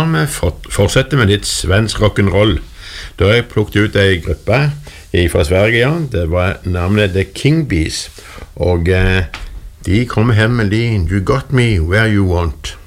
skal vi fortsette med litt svensk rock'n'roll. Da har jeg plukket ut en gruppe fra Sverige, ja. Det var navnet The King Bees, og de kommer her med You Got Me Where You Want.